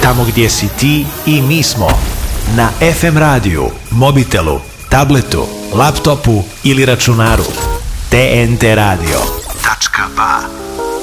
Tamo gdje si ti i mi smo. Na FM radiju, mobitelu, tabletu, laptopu ili računaru. TNT radio. .ba